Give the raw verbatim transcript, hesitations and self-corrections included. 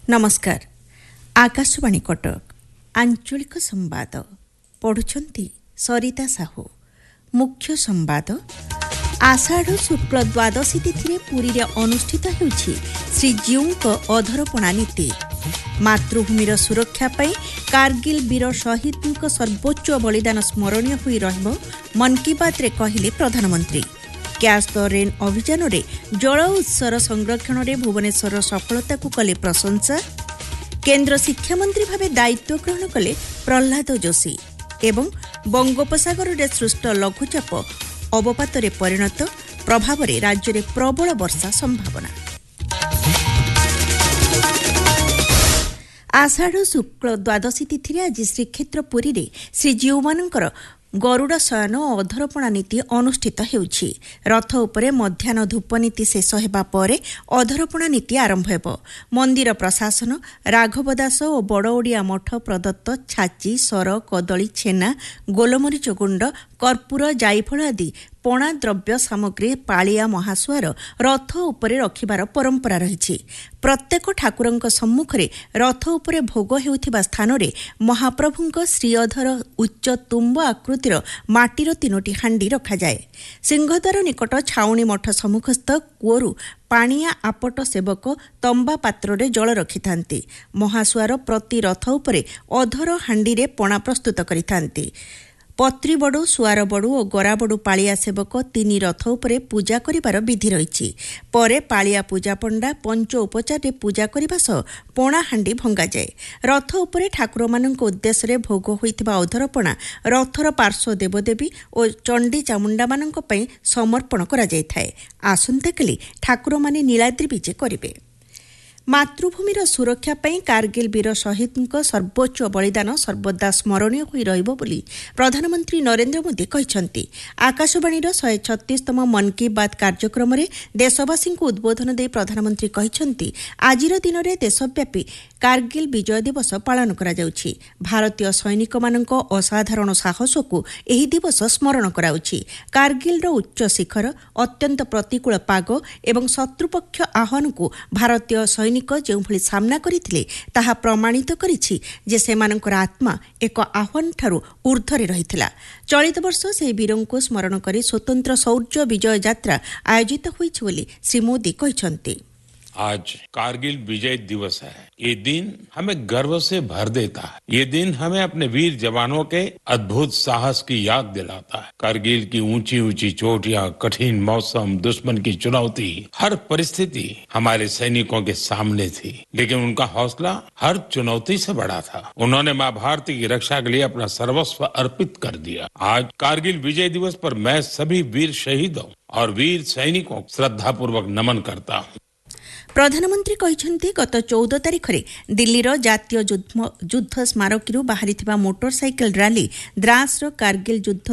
नमस्कार। आकाशवाणी कटक आंचलिक संवाद पढ़ुछंती सरिता साहू। मुख्य संवाद आषाढ़ शुक्ल द्वादशी तिथि पुरी रे अनुष्ठित होउछि श्रीजीउक अधरपणा नीति। मातृभूमिर सुरक्षा पाई कारगिल वीर शहीदक सर्वोच्च बलिदान स्मरणीय होई रहबो मन की बात रे कहिले प्रधानमंत्री। कैच द रेन अभियान रे जल उत्सर संरक्षण रे भुवनेश्वर सफलता को कले प्रशंसा। केंद्र शिक्षा मंत्री भावे दायित्व ग्रहण कले प्रहलाद जोशी एवं बंगोपसागर रे सृष्ट लघुचाप अवपात रे परिणत प्रभाव रे राज्य रे प्रबल वर्षा संभावना। आषाढ़ शुक्ल द्वादशी तिथि आज श्रीक्षेत्र पुरी रे श्रीजीउमानकर गरुड़ शयन और अधरपणा नीति अनुष्ठित हेउछि। रथ उपरे मध्याह्न धूप नीति शेष हेबा परे अधरपणा नीति आरंभ हेब। मंदिर प्रशासन राघव दास और बड़ ओडिया मठ प्रदत्त छाची सर कदली छेना गोलमरीच गुंड कर्पूर जायफल आदि पणा द्रव्य सामग्री पालिया महासुआर रथ उपरे रखिबार परंपरा रहिछि। प्रत्येक ठाकुरंक सम्मुखरे रथ उपरे भोग हेउथिबा स्थान रे महाप्रभुंक श्रीअधर उच्च तुम्ब आकृतिर माटीर तीनोटी हांडी रखा जाए। सिंहद्वार निकट छाउणी मठ सम्मुखस्थ कूअरु पाणिया आपट सेवक तंबा पात्र रे जल रखिथांती। महासुआर प्रति रथ उपरे अधर हांडी रे पणा प्रस्तुत करिथांती। पत्री बड़ू सुआर बड़ू और गरा बड़ू पालिया सेवक तीन रथ उपरे पूजा करिबार विधि रहिछि। परे पालिया पूजा पंडा पंच उपचार रे पूजा करिबा सह पणा हांडी भंगा जाए। रथ उपरे ठाकुर मानक उद्देश्य रे भोग होइथिबा अधरपणा रथर पार्श्व देवदेवी और चंडी चामुंडा मानक पई समर्पण करा जायथाय। आसंता काली ठाकुर माने नीलाद्रि विजे करिवे। मातृभूमिर सुरक्षा पाई कारगिल वीर शहीदक सर्वोच्च बलिदान सर्वदा स्मरणीय होई रहिबो बोली प्रधानमंत्री नरेंद्र मोदी कहिसंती। आकाशवाणीर शहे छत्तीसतम मन की बात कार्यक्रम रे देशवासी को उद्बोधन दे प्रधानमंत्री कहिसंती आजिर दिन रे देशव्यापी कारगिल विजय दिवस पालन करा जाउछि। भारतीय सैनिक मानक असाधारण साहस को एही दिवस स्मरण कराउछि। कारगिल रो उच्च शिखर अत्यंत प्रतिकूल पाग एवं शत्रुपक्ष आह्वान को भारतीय सैनिक जो भली सामना करथिले ताहा प्रमाणित करिछि जे सेमानकर आत्मा एक आह्वान ठारू ऊर्ध्वरे रहिथिला। चलित वर्ष से वीरों को स्मरण करी स्वतंत्र शौर्य विजय यात्रा आयोजित होइछि बोली श्री मोदी कहिसंती। आज कारगिल विजय दिवस है। ये दिन हमें गर्व से भर देता है। ये दिन हमें अपने वीर जवानों के अद्भुत साहस की याद दिलाता है। कारगिल की ऊंची ऊंची चोटियां, कठिन मौसम, दुश्मन की चुनौती, हर परिस्थिति हमारे सैनिकों के सामने थी, लेकिन उनका हौसला हर चुनौती से बड़ा था। उन्होंने माँ भारती की रक्षा के लिए अपना सर्वस्व अर्पित कर दिया। आज कारगिल विजय दिवस पर मैं सभी वीर शहीदों और वीर सैनिकों को श्रद्धापूर्वक नमन करता हूँ। प्रधानमंत्री कहिसंती गत चौदह तारिख रे दिल्लीर जातीय युद्ध स्मारकरू बाहरी मोटरसाइकेल रैली द्रास कारगिल युद्ध